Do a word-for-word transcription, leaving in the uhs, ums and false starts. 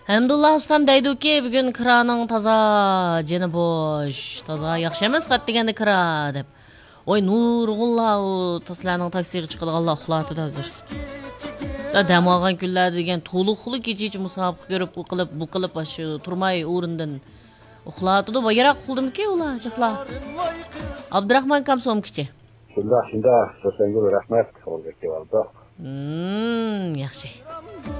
Hamdullah ustam deydi-ki, bugün kıranın taza, jeni boş, taza yaxşı emas qat degende kıra dep. Oy Nurgullah o taslarning taksiga chiqadiganlar uxlatdi hozir. Da dam olgan kunlarda degan to'liqli kecha musobaqa ko'rib, bu qilib, bu qilib shu turmay o'rindan uxlatdi. Bayroq uxladimki ular chiqlar. Abdurahmon Kamsomkichi. Shunda, shunda, senga rahmat, o'rgatib oldi. Hmm, yaxshi.